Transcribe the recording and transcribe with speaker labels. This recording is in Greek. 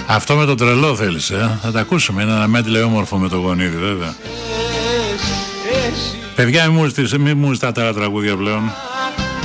Speaker 1: Αυτό με το τρελό θέλεις, θα τα ακούσουμε. Είναι ένα medley όμορφο με το Γονίδι, βέβαια. Παιδιά, μην μου ζητάτε άλλα τραγούδια πλέον.